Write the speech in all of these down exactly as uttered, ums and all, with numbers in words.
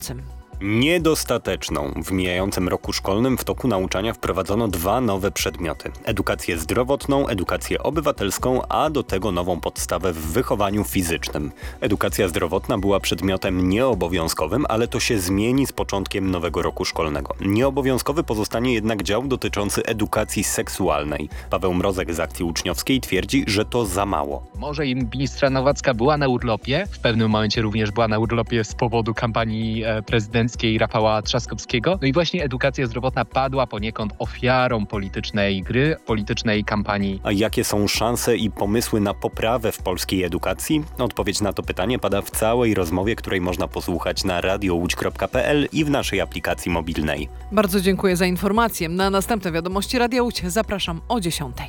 Niedostateczną. W mijającym roku szkolnym w toku nauczania wprowadzono dwa nowe przedmioty. Edukację zdrowotną, edukację obywatelską, a do tego nową podstawę w wychowaniu fizycznym. Edukacja zdrowotna była przedmiotem nieobowiązkowym, ale to się zmieni z początkiem nowego roku szkolnego. Nieobowiązkowy pozostanie jednak dział dotyczący edukacji seksualnej. Paweł Mrozek z Akcji Uczniowskiej twierdzi, że to za mało. Może i ministra Nowacka była na urlopie, w pewnym momencie również była na urlopie z powodu kampanii prezydenckiej Rafała Trzaskowskiego. No i właśnie edukacja zdrowotna padła poniekąd ofiarą politycznej gry, politycznej kampanii. A jakie są szanse i pomysły na poprawę w polskiej edukacji? Odpowiedź na to pytanie pada w całej rozmowie, której można posłuchać na radio łódź kropka p l i w naszej aplikacji mobilnej. Bardzo dziękuję za informację. Na następne wiadomości Radia Łódź zapraszam o dziesiątej.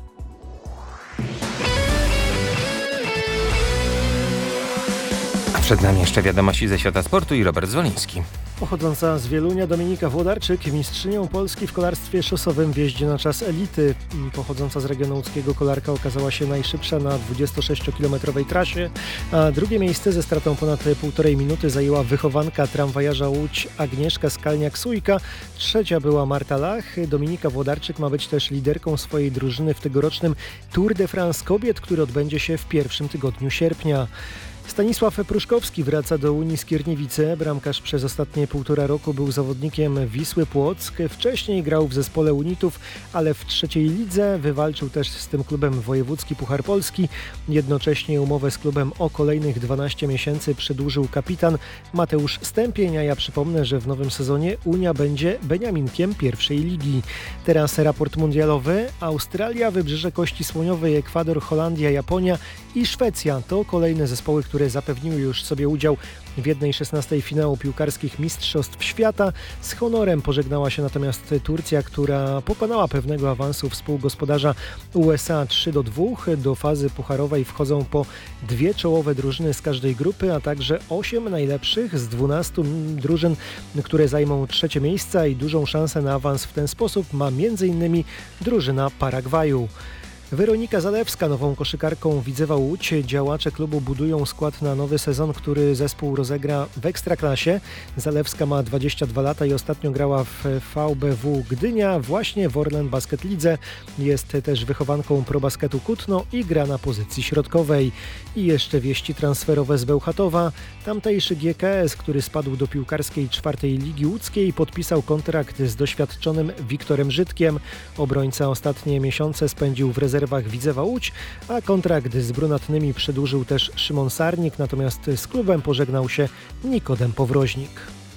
Przed nami jeszcze wiadomości ze świata sportu i Robert Zwoliński. Pochodząca z Wielunia Dominika Włodarczyk, mistrzynią Polski w kolarstwie szosowym w jeździe na czas elity. Pochodząca z regionu łódzkiego kolarka okazała się najszybsza na dwudziestosześciokilometrowej trasie, a drugie miejsce ze stratą ponad półtorej minuty zajęła wychowanka tramwajarza Łódź Agnieszka Skalniak-Sujka. Trzecia była Marta Lach. Dominika Włodarczyk ma być też liderką swojej drużyny w tegorocznym Tour de France Kobiet, który odbędzie się w pierwszym tygodniu sierpnia. Stanisław Pruszkowski wraca do Unii Skierniewice. Bramkarz przez ostatnie półtora roku był zawodnikiem Wisły Płock. Wcześniej grał w zespole Unitów, ale w trzeciej lidze wywalczył też z tym klubem wojewódzki Puchar Polski. Jednocześnie umowę z klubem o kolejnych dwanaście miesięcy przedłużył kapitan Mateusz Stępień, a ja przypomnę, że w nowym sezonie Unia będzie beniaminkiem pierwszej ligi. Teraz raport mundialowy. Australia, Wybrzeże Kości Słoniowej, Ekwador, Holandia, Japonia i Szwecja to kolejne zespoły, które zapewniły już sobie udział w jednej szesnastej finału piłkarskich Mistrzostw Świata. Z honorem pożegnała się natomiast Turcja, która pokonała pewnego awansu współgospodarza U S A trzy do dwóch. Do fazy pucharowej wchodzą po dwie czołowe drużyny z każdej grupy, a także osiem najlepszych z dwunastu drużyn, które zajmą trzecie miejsca i dużą szansę na awans w ten sposób ma między innymi drużyna Paragwaju. Weronika Zalewska, nową koszykarką Widzewa Łódź. Działacze klubu budują skład na nowy sezon, który zespół rozegra w Ekstraklasie. Zalewska ma dwadzieścia dwa lata i ostatnio grała w V B W Gdynia, właśnie w Orlen Basket Lidze. Jest też wychowanką ProBasketu Kutno i gra na pozycji środkowej. I jeszcze wieści transferowe z Bełchatowa. Tamtejszy G K S, który spadł do piłkarskiej czwartej ligi łódzkiej, podpisał kontrakt z doświadczonym Wiktorem Żydkiem. Obrońca ostatnie miesiące spędził w rezerwach Widzewa Łódź, a kontrakt z brunatnymi przedłużył też Szymon Sarnik, natomiast z klubem pożegnał się Nikodem Powroźnik.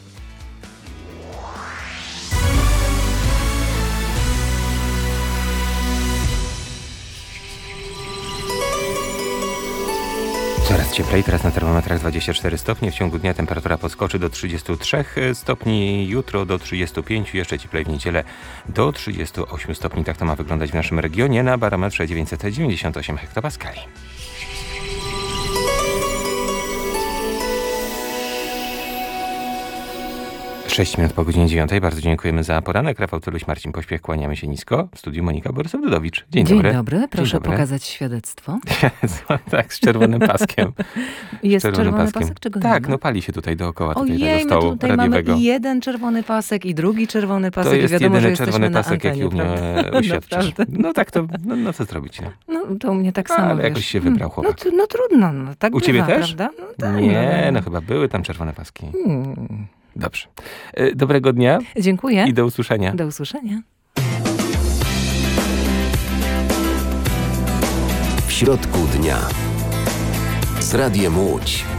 Coraz cieplej, teraz na termometrach dwadzieścia cztery stopnie. W ciągu dnia temperatura podskoczy do trzydziestu trzech stopni, jutro do trzydziestu pięciu, jeszcze cieplej w niedzielę do trzydziestu ośmiu stopni. Tak to ma wyglądać w naszym regionie na barometrze dziewięćset dziewięćdziesiąt osiem hektopaskali. sześć minut po godzinie dziewiątej. Bardzo dziękujemy za poranek. Rafał Tyluś, Marcin Pośpiech, kłaniamy się nisko. W studiu Monika Borysów-Dudowicz. Dzień, Dzień dobry. dobry. Proszę Dzień dobry. pokazać świadectwo. Tak, z czerwonym paskiem. Jest czerwonym czerwony paskiem. pasek, czy go Tak, nie ma? no pali się tutaj dookoła tutaj Ojej, tego my stołu tutaj radiowego. mamy i jeden czerwony pasek i drugi czerwony pasek. To I jest wiadomo, jedyny że czerwony jesteśmy pasek, na jaki antenie, u mnie prawda? uświadczysz. Naprawdę. No tak to, no, no co zrobić, no. No to u mnie tak A, samo, ale wiesz. jakoś się wybrał No, chłopak. t- no trudno, no tak U ciebie bywa, też? prawda? No, tak, Nie, no. no chyba były tam czerwone paski. Hmm. Dobrze. E, Dobrego dnia Dziękuję. i do usłyszenia. Do usłyszenia. W środku dnia z Radiem Łódź.